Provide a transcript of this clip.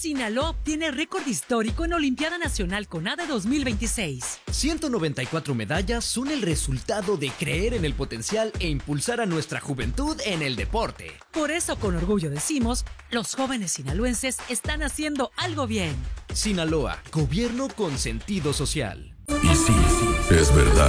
Sinaloa obtiene récord histórico en Olimpiada Nacional CONADE 2026. 194 medallas son el resultado de creer en el potencial e impulsar a nuestra juventud en el deporte. Por eso, con orgullo decimos, los jóvenes sinaloenses están haciendo algo bien. Sinaloa, gobierno con sentido social. Y sí, es verdad.